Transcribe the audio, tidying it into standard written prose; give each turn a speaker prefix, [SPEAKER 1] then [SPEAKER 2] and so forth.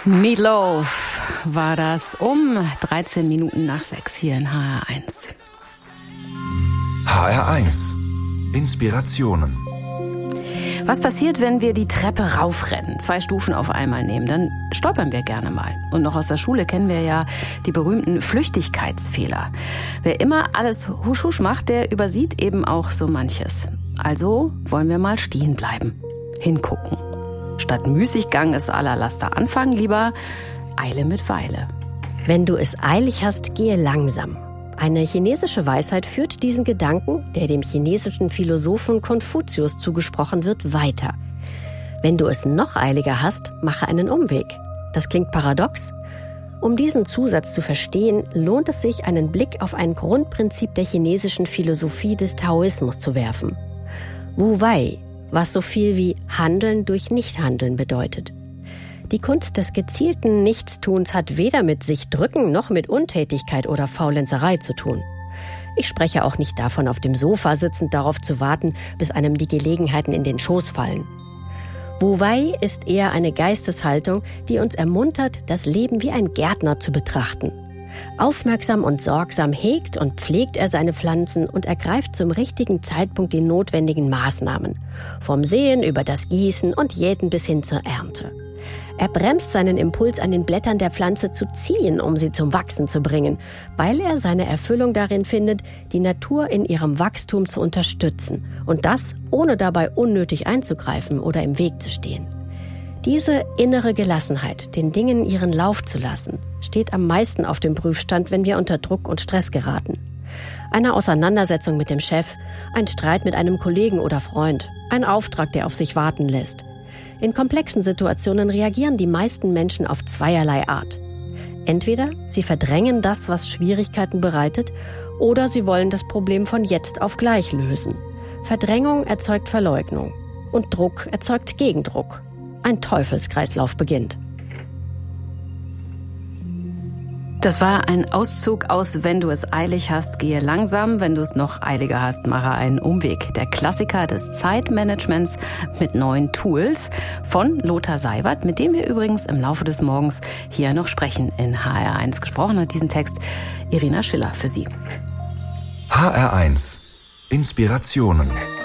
[SPEAKER 1] Meatloaf war das um 13 Minuten nach 6 hier in HR1.
[SPEAKER 2] HR1 Inspirationen.
[SPEAKER 1] Was passiert, wenn wir die Treppe raufrennen, 2 Stufen auf einmal nehmen? Dann stolpern wir gerne mal. Und noch aus der Schule kennen wir ja die berühmten Flüchtigkeitsfehler. Wer immer alles husch husch macht, der übersieht eben auch so manches. Also wollen wir mal stehen bleiben, hingucken. Statt Müßiggang ist aller Laster anfangen, lieber Eile mit Weile.
[SPEAKER 3] Wenn du es eilig hast, gehe langsam. Eine chinesische Weisheit führt diesen Gedanken, der dem chinesischen Philosophen Konfuzius zugesprochen wird, weiter. Wenn du es noch eiliger hast, mache einen Umweg. Das klingt paradox. Um diesen Zusatz zu verstehen, lohnt es sich, einen Blick auf ein Grundprinzip der chinesischen Philosophie des Taoismus zu werfen. Wu Wei, was so viel wie Handeln durch Nichthandeln bedeutet. Die Kunst des gezielten Nichtstuns hat weder mit sich drücken noch mit Untätigkeit oder Faulenzerei zu tun. Ich spreche auch nicht davon, auf dem Sofa sitzend darauf zu warten, bis einem die Gelegenheiten in den Schoß fallen. Wu Wei ist eher eine Geisteshaltung, die uns ermuntert, das Leben wie ein Gärtner zu betrachten. Aufmerksam und sorgsam hegt und pflegt er seine Pflanzen und ergreift zum richtigen Zeitpunkt die notwendigen Maßnahmen. Vom Säen über das Gießen und Jäten bis hin zur Ernte. Er bremst seinen Impuls, an den Blättern der Pflanze zu ziehen, um sie zum Wachsen zu bringen, weil er seine Erfüllung darin findet, die Natur in ihrem Wachstum zu unterstützen und das, ohne dabei unnötig einzugreifen oder im Weg zu stehen. Diese innere Gelassenheit, den Dingen ihren Lauf zu lassen, steht am meisten auf dem Prüfstand, wenn wir unter Druck und Stress geraten. Eine Auseinandersetzung mit dem Chef, ein Streit mit einem Kollegen oder Freund, ein Auftrag, der auf sich warten lässt. In komplexen Situationen reagieren die meisten Menschen auf zweierlei Art. Entweder sie verdrängen das, was Schwierigkeiten bereitet, oder sie wollen das Problem von jetzt auf gleich lösen. Verdrängung erzeugt Verleugnung und Druck erzeugt Gegendruck. Ein Teufelskreislauf beginnt.
[SPEAKER 1] Das war ein Auszug aus Wenn du es eilig hast, gehe langsam. Wenn du es noch eiliger hast, mache einen Umweg. Der Klassiker des Zeitmanagements mit neuen Tools von Lothar Seiwert, mit dem wir übrigens im Laufe des Morgens hier noch sprechen in HR1. Gesprochen hat diesen Text Irina Schiller für Sie.
[SPEAKER 2] HR1 Inspirationen.